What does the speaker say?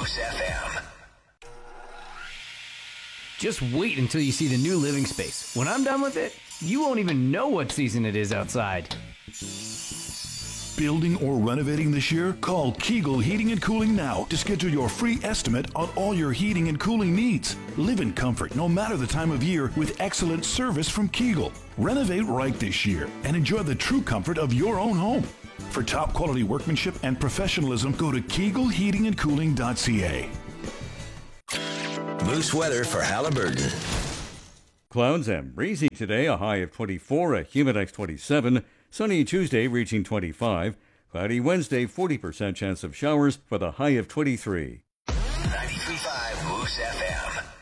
Moose FM. Just wait until you see the new living space. When I'm done with it, you won't even know what season it is outside. Building or renovating this year? Call Kegel Heating and Cooling now to schedule your free estimate on all your heating and cooling needs. Live in comfort no matter the time of year with excellent service from Kegel. Renovate right this year and enjoy the true comfort of your own home. For top quality workmanship and professionalism, go to KegelHeatingandCooling.ca. Moose weather for Halliburton. Clouds and breezy today, a high of 24, a humidex 27. Sunny Tuesday reaching 25. Cloudy Wednesday, 40% chance of showers for the high of 23.